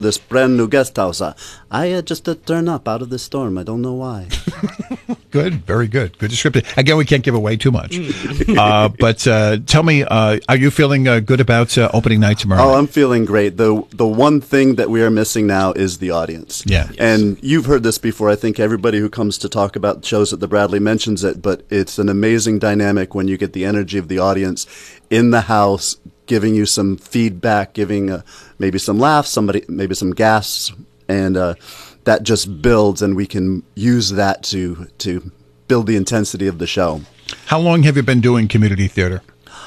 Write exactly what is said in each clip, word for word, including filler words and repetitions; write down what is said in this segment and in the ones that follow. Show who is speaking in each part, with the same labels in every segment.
Speaker 1: this brand new guest house. Uh, I uh, just uh, turn up out of the storm. I don't know why.
Speaker 2: Good, very good. Good description. Again, we can't give away too much. uh, but uh, tell me, uh, are you feeling uh, good about uh, opening night tomorrow?
Speaker 1: Oh,
Speaker 2: night?
Speaker 1: I'm feeling great. The the one thing that we are missing now is the audience.
Speaker 2: Yeah. Yes.
Speaker 1: And you've heard this before. I think everybody who comes to talk about shows at the Bradley mentions it, but it's an amazing dynamic when you get the energy of the audience in the house, giving you some feedback, giving uh, maybe some laughs, somebody maybe some gasps, and uh, that just builds, and we can use that to to build the intensity of the show.
Speaker 2: How long have you been doing community theater?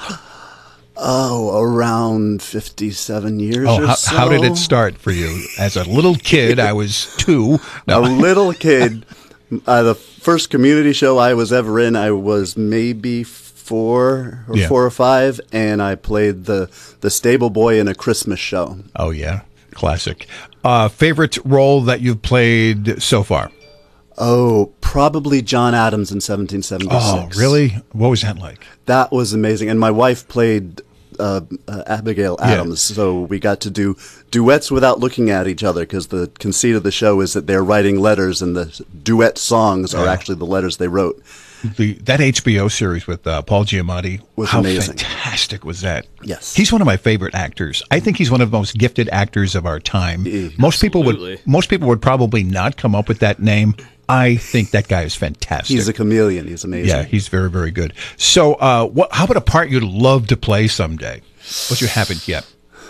Speaker 1: Oh, around fifty-seven years
Speaker 2: oh,
Speaker 1: or
Speaker 2: how,
Speaker 1: so.
Speaker 2: How did it start for you? As a little kid, I was two. No.
Speaker 1: A little kid. Uh, the first community show I was ever in, I was maybe four or
Speaker 2: yeah.
Speaker 1: four or five, and I played the the stable boy in a Christmas show.
Speaker 2: Oh yeah, classic. Uh, favorite role that you've played so far?
Speaker 1: Oh, probably John Adams in seventeen seventy-six.
Speaker 2: Oh, really? What was that like?
Speaker 1: That was amazing. And my wife played uh, uh, Abigail Adams, yeah. so we got to do duets without looking at each other, because the conceit of the show is that they're writing letters, and the duet songs yeah. are actually the letters they wrote.
Speaker 2: The, that H B O series with uh, Paul Giamatti,
Speaker 1: was
Speaker 2: how
Speaker 1: amazing.
Speaker 2: fantastic was that?
Speaker 1: Yes.
Speaker 2: He's one of my favorite actors. I think he's one of the most gifted actors of our time.
Speaker 1: Yeah,
Speaker 2: most
Speaker 3: absolutely.
Speaker 2: people would most people would probably not come up with that name. I think that guy is fantastic.
Speaker 1: He's a chameleon. He's amazing.
Speaker 2: Yeah, he's very, very good. So, uh, what? How about a part you'd love to play someday, but you haven't yet?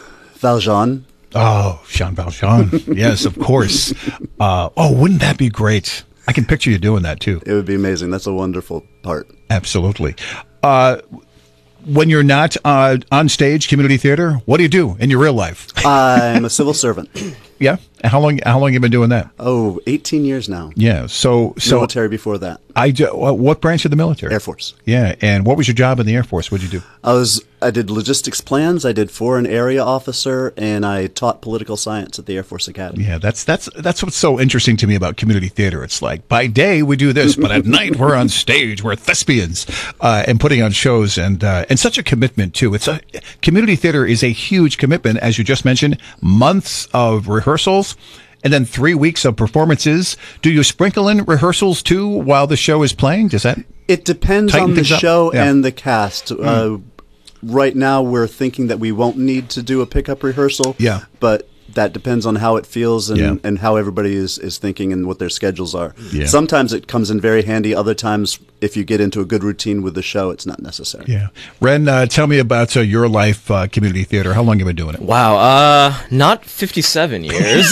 Speaker 1: Valjean.
Speaker 2: Oh, Jean Valjean. Yes, of course. Uh, oh, wouldn't that be great? I can picture you doing that too.
Speaker 1: It would be amazing. That's a wonderful part.
Speaker 2: Absolutely. Uh, when you're not uh, on stage, community theater, what do you do in your real life?
Speaker 1: I'm a civil servant.
Speaker 2: Yeah. And how long? How long have you been doing that?
Speaker 1: Oh, eighteen years now.
Speaker 2: Yeah. So, so
Speaker 1: military before that.
Speaker 2: I do, what branch of the military?
Speaker 1: Air Force.
Speaker 2: Yeah. And what was your job in the Air Force? What did you do?
Speaker 1: I was. I did logistics plans. I did foreign area officer, and I taught political science at the Air Force Academy.
Speaker 2: Yeah. That's that's that's what's so interesting to me about community theater. It's like by day we do this, but at night we're on stage. We're thespians uh, and putting on shows, and uh, and such a commitment too. It's a community theater is a huge commitment, as you just mentioned. Months of rehearsals. And then three weeks of performances. Do you sprinkle in rehearsals too while the show is playing? Does that?
Speaker 1: It depends on the show
Speaker 2: yeah.
Speaker 1: and the cast. Mm. Uh, right now, we're thinking that we won't need to do a pickup rehearsal.
Speaker 2: Yeah.
Speaker 1: But that depends on how it feels and,
Speaker 2: yeah.
Speaker 1: and how everybody is, is thinking and what their schedules are.
Speaker 2: Yeah.
Speaker 1: Sometimes it comes in very handy. Other times, if you get into a good routine with the show, it's not necessary.
Speaker 2: Yeah. Ren, uh, tell me about uh, your life, uh, community theater. How long have you been doing it?
Speaker 3: Wow. Uh, not fifty-seven years.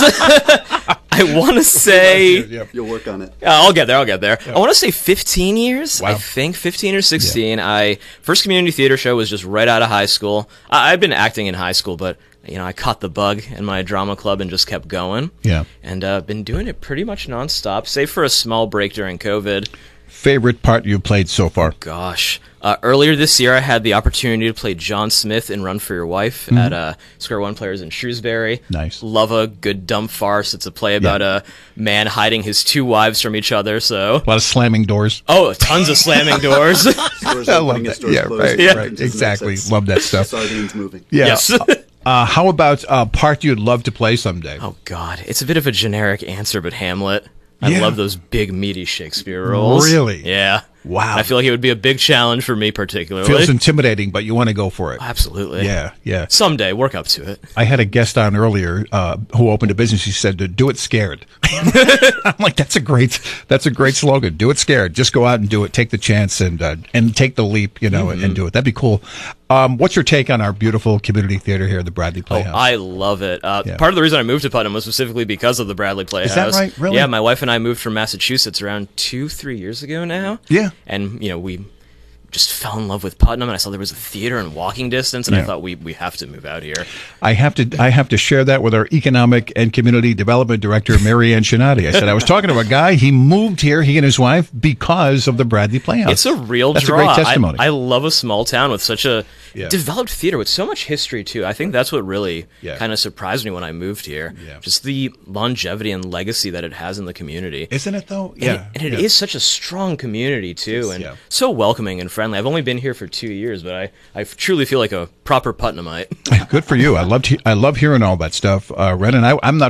Speaker 3: I want to say...
Speaker 1: You'll work on it.
Speaker 3: Uh, I'll get there, I'll get there. Yeah. I want to say fifteen years,
Speaker 2: wow.
Speaker 3: I think, fifteen or sixteen. Yeah. I first community theater show was just right out of high school. I, I'd been acting in high school, but you know, I caught the bug in my drama club and just kept going.
Speaker 2: Yeah.
Speaker 3: And uh, been doing it pretty much nonstop, save for a small break during COVID.
Speaker 2: Favorite part you've played so far?
Speaker 3: Gosh. Uh, earlier this year, I had the opportunity to play John Smith in Run for Your Wife mm-hmm. at uh, Square One Players in Shrewsbury.
Speaker 2: Nice.
Speaker 3: Love a good dumb farce. It's a play about yeah. a man hiding his two wives from each other. So
Speaker 2: a lot of slamming doors.
Speaker 3: Oh, tons of slamming doors.
Speaker 1: Stores
Speaker 2: I love that. Yeah,
Speaker 1: closed.
Speaker 2: right,
Speaker 3: yeah.
Speaker 2: right. Exactly. Love that stuff.
Speaker 1: Sardines moving.
Speaker 2: Yeah.
Speaker 3: Yes.
Speaker 2: uh, how about a part you'd love to play someday?
Speaker 3: Oh, God. It's a bit of a generic answer, but Hamlet. I
Speaker 2: yeah.
Speaker 3: love those big, meaty Shakespeare roles.
Speaker 2: Really?
Speaker 3: Yeah.
Speaker 2: Wow.
Speaker 3: I feel like it would be a big challenge for me particularly.
Speaker 2: Feels intimidating, but you want to go for it.
Speaker 3: Absolutely.
Speaker 2: Yeah, yeah.
Speaker 3: Someday, work up to it.
Speaker 2: I had a guest on earlier uh, who opened a business. He said, to do it scared. I'm like, that's a great, that's a great slogan. Do it scared. Just go out and do it. Take the chance and uh, and take the leap, you know, mm-hmm. and, and do it. That'd be cool. Um, what's your take on our beautiful community theater here at the Bradley Playhouse?
Speaker 3: Oh, I love it. Uh,
Speaker 2: yeah.
Speaker 3: Part of the reason I moved to Putnam was specifically because of the Bradley Playhouse.
Speaker 2: Is that right? Really?
Speaker 3: Yeah, my wife and I moved from Massachusetts around two, three years ago now.
Speaker 2: Yeah.
Speaker 3: And, you know, we just fell in love with Putnam, and I saw there was a theater in walking distance, and
Speaker 2: yeah.
Speaker 3: I thought we we have to move out here.
Speaker 2: I have to I have to share that with our economic and community development director, Mary Ann Shinati. I said I was talking to a guy. He moved here, he and his wife, because of the Bradley Playhouse.
Speaker 3: It's a real
Speaker 2: That's
Speaker 3: draw.
Speaker 2: a great testimony.
Speaker 3: I, I love a small town with such a
Speaker 2: yeah.
Speaker 3: developed theater with so much history too. I think that's what really
Speaker 2: yeah.
Speaker 3: kind of surprised me when I moved here.
Speaker 2: Yeah.
Speaker 3: Just the longevity and legacy that it has in the community.
Speaker 2: Isn't it though?
Speaker 3: And
Speaker 2: Yeah.
Speaker 3: it, and it
Speaker 2: yeah.
Speaker 3: is such a strong community too,
Speaker 2: Yes,
Speaker 3: and
Speaker 2: yeah.
Speaker 3: so welcoming and friendly. friendly. I've only been here for two years, but I, I truly feel like a proper Putnamite.
Speaker 2: Good for you. I loved he- I love hearing all that stuff, uh, Ren. And I, I'm not